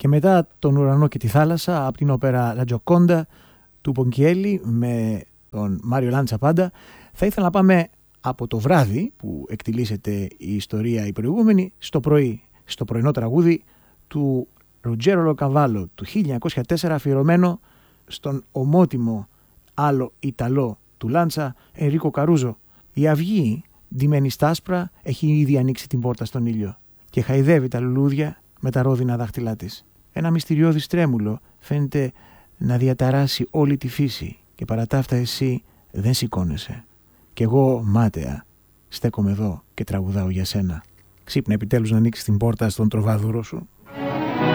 Και μετά τον ουρανό και τη θάλασσα από την όπερα La Gioconda του Πονκιέλη με τον Μάριο Λάντσα πάντα, θα ήθελα να πάμε από το βράδυ που εκτιλήσεται η ιστορία η προηγούμενη στο πρωί, στο πρωινό τραγούδι του Ρουτζέρο Λοκαβάλο του 1904, αφιερωμένο στον ομότιμο άλλο Ιταλό του Λάντσα, Ενρίκο Καρούζο. Η αυγή, ντυμένη στα άσπρα, έχει ήδη ανοίξει την πόρτα στον ήλιο και χαϊδεύει τα λουλούδια με τα ρόδινα δάχτυλά της. Ένα μυστηριώδης τρέμουλο φαίνεται να διαταράσει όλη τη φύση και παρά τα αυτά εσύ δεν σηκώνεσαι. Κι εγώ μάταια στέκομαι εδώ και τραγουδάω για σένα. Ξύπνα επιτέλους να ανοίξεις την πόρτα στον τροβαδούρο σου.